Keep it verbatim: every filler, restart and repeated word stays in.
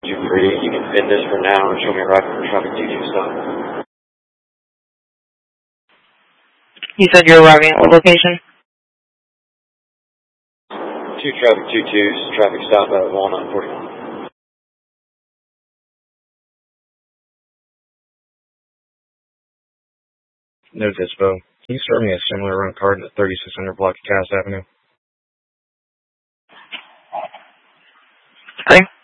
two three, you can fit this for now and show me a ride for traffic two two stop. You said you're arriving at what location? Two traffic two twos, traffic stop at Walnut forty-one. No dispo. Can you start me a similar run card at thirty-six hundred block of Cass Avenue? Okay.